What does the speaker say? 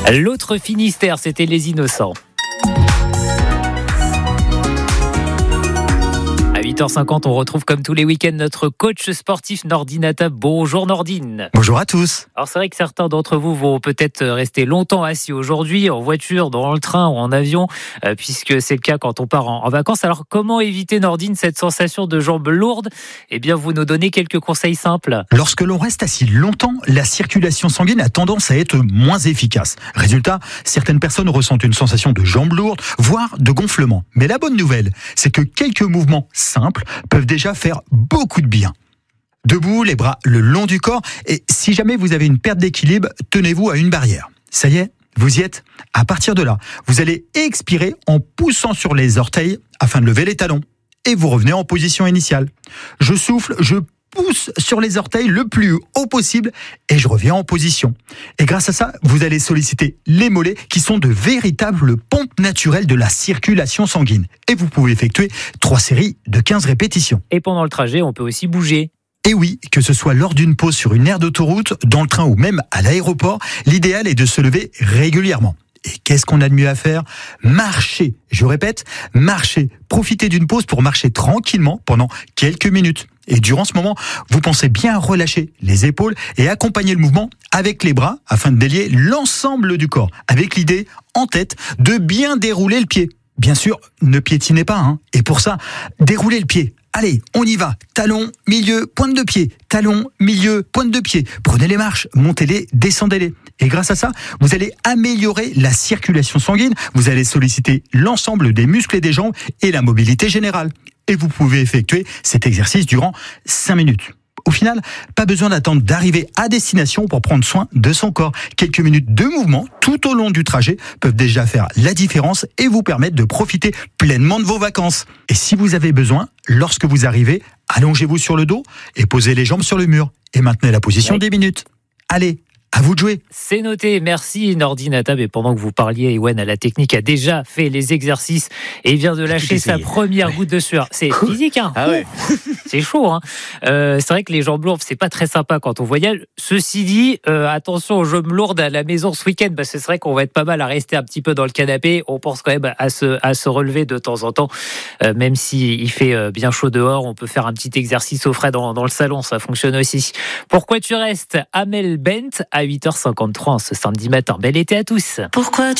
L'autre Finistère, c'était Les Innocents. À 8h50, on retrouve comme tous les week-ends notre coach sportif Nordine Attab. Bonjour Nordine. Bonjour à tous. Alors c'est vrai que certains d'entre vous vont peut-être rester longtemps assis aujourd'hui, en voiture, dans le train ou en avion, puisque c'est le cas quand on part en vacances. Alors comment éviter, Nordine, cette sensation de jambes lourdes ? Eh bien, vous nous donnez quelques conseils simples. Lorsque l'on reste assis longtemps, la circulation sanguine a tendance à être moins efficace. Résultat, certaines personnes ressentent une sensation de jambes lourdes, voire de gonflement. Mais la bonne nouvelle, c'est que quelques mouvements simples peuvent déjà faire beaucoup de bien. Debout, les bras le long du corps, et si jamais vous avez une perte d'équilibre, tenez-vous à une barrière. Ça y est, vous y êtes ? À partir de là, vous allez expirer en poussant sur les orteils afin de lever les talons. Et vous revenez en position initiale. Je souffle, je pousse sur les orteils le plus haut possible et je reviens en position. Et grâce à ça, vous allez solliciter les mollets qui sont de véritables pompes naturelles de la circulation sanguine. Et vous pouvez effectuer 3 séries de 15 répétitions. Et pendant le trajet, on peut aussi bouger. Et oui, que ce soit lors d'une pause sur une aire d'autoroute, dans le train ou même à l'aéroport, l'idéal est de se lever régulièrement. Et qu'est-ce qu'on a de mieux à faire ? Marcher. Je répète, marcher. Profitez d'une pause pour marcher tranquillement pendant quelques minutes. Et durant ce moment, vous pensez bien relâcher les épaules et accompagner le mouvement avec les bras afin de délier l'ensemble du corps, avec l'idée en tête de bien dérouler le pied. Bien sûr, ne piétinez pas, Et pour ça, déroulez le pied. Allez, on y va. Talon, milieu, pointe de pied. Talon, milieu, pointe de pied. Prenez les marches, montez-les, descendez-les. Et grâce à ça, vous allez améliorer la circulation sanguine. Vous allez solliciter l'ensemble des muscles et des jambes et la mobilité générale. Et vous pouvez effectuer cet exercice durant 5 minutes. Au final, pas besoin d'attendre d'arriver à destination pour prendre soin de son corps. Quelques minutes de mouvement tout au long du trajet peuvent déjà faire la différence et vous permettre de profiter pleinement de vos vacances. Et si vous avez besoin, lorsque vous arrivez, allongez-vous sur le dos et posez les jambes sur le mur. Et maintenez la position 10 minutes. Allez, à vous de jouer. C'est noté. Merci Nordine Attab. Et pendant que vous parliez, Ewen à la technique a déjà fait les exercices et vient de lâcher sa première goutte de sueur. C'est physique, Ah ouais. C'est chaud, c'est vrai que les jambes lourdes, c'est pas très sympa quand on voyage. Ceci dit, attention aux jambes lourdes à la maison ce week-end, parce que c'est vrai qu'on va être pas mal à rester un petit peu dans le canapé. On pense quand même à se relever de temps en temps, même si il fait bien chaud dehors. On peut faire un petit exercice au frais dans le salon, ça fonctionne aussi. Pourquoi tu restes ? Amel Bent à 8h53 ce samedi matin. Bel été à tous. Pourquoi